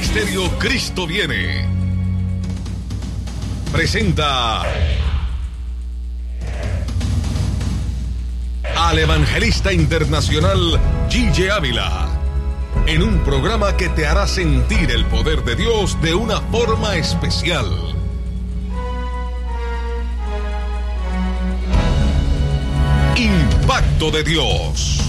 Ministerio Cristo Viene presenta al evangelista internacional Gille Ávila en un programa que te hará sentir el poder de Dios de una forma especial. Impacto de Dios.